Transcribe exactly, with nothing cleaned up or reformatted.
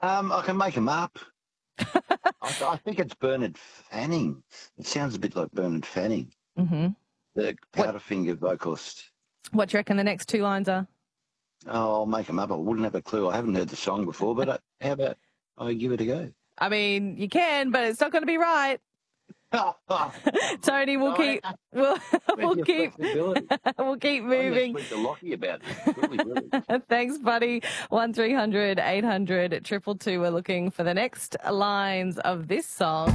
Um, I can make them up. I, I think it's Bernard Fanning. It sounds a bit like Bernard Fanning, Mm-hmm. the What- Powderfinger vocalist. What do you reckon the next two lines are? Oh, I'll make them up. I wouldn't have a clue. I haven't heard the song before, but I, how about I give it a go? I mean, you can, but it's not going to be right. Tony, we'll No, keep we'll, we'll your keep flexibility. we'll keep I'm going to moving. speak to Lockie about this. Really, really. Thanks, buddy. One three hundred eight hundred triple two. We're looking for the next lines of this song.